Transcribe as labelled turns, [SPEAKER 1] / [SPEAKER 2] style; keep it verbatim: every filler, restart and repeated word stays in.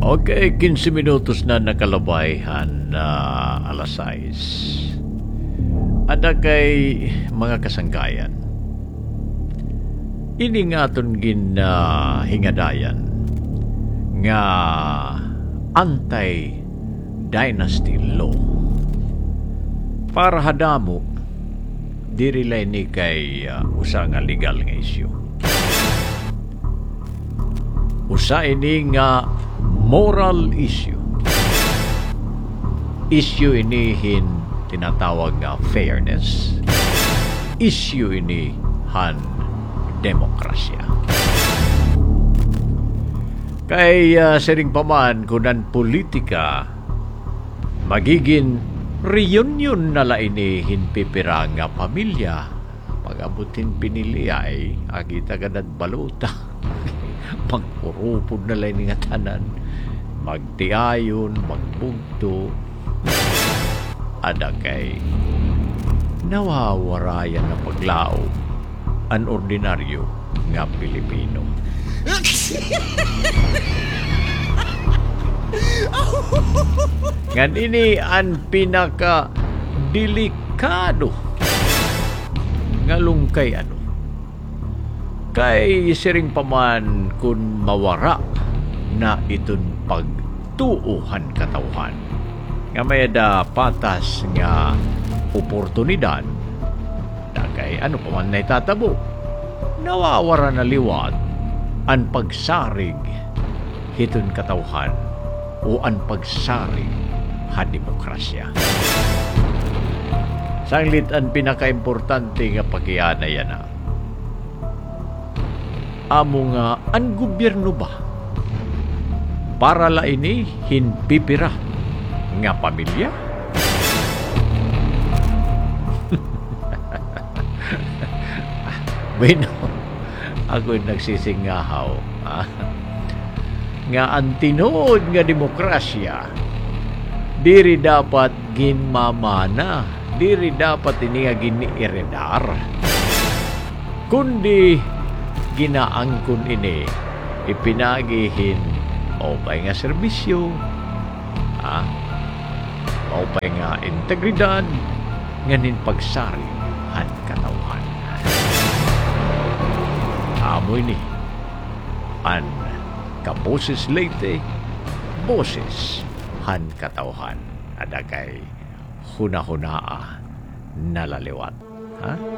[SPEAKER 1] Okay, quince minutos na nakalabay na alas sais. Ada kay mga kasanggayan. Ini nga aton gin uh, hingadayan nga anti-dynasty law. Para hadamo, dirilay ni kay uh, usa nga legal nga issue. Usa ini nga moral issue. Issue ini hin tinatawag nga fairness. Issue ini han demokrasya. Kay uh, siring paman kunan politika magiging reunion na la ini hinpipira nga pamilya pag-abutin pinili ay agita ganad baluta magpurupod na lang nga tanan magtiayon magbugto ada kay nawawarayan na paglao an ordinaryo nga Pilipino. Ngan ini ang pinaka delikado nga lungkay ano kay siring paman kun mawara na iton pagtuuhan katawhan nga may da patas nga oportunidad na kay ano paman na itatabo nawawara na liwat ang pagsarig hiton katawhan o ang pagsarig ha demokrasya. Sanglit ang pinaka-importante nga pagkiyana yan na amo nga ang gobyerno ba para la ini hinpipira nga pamilya? Bueno, ako'y nagsisingahaw. Ah. Nga ang tinuod nga demokrasya, diri dapat ginmamana, diri dapat ini nga giniiredar. Kundi ginaangkon ini, ipinagihin o pa'y nga serbisyo, ah, o pa'y nga integridad, nganin pagsari han katawhan. Amoy ni an kaboses leyte boses han katawhan ada kay hunahunaa nalaliwat ha